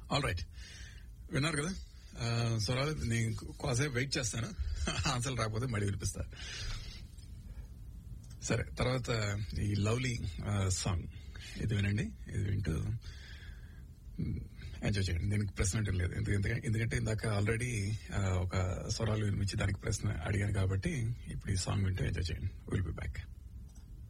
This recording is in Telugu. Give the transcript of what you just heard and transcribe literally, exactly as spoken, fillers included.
ఆల్ రైట్, విన్నారు కదా స్వరాలు. నేను కాసేపు వెయిట్ చేస్తాను, ఆన్సర్ రాకపోతే మళ్ళీ వినిపిస్తా. సరే, తర్వాత ఈ లవ్లీ సాంగ్ ఇది వినండి. ఇది వింటూ ఎంజాయ్ చేయండి. దీనికి ప్రశ్న అంటే లేదు, ఎందుకంటే ఎందుకంటే ఇందాక ఆల్రెడీ ఒక స్వరాలు వినిపించి దానికి ప్రశ్న అడిగాను కాబట్టి ఇప్పుడు ఈ సాంగ్ వింటూ ఎంజాయ్ చేయండి. Will be back.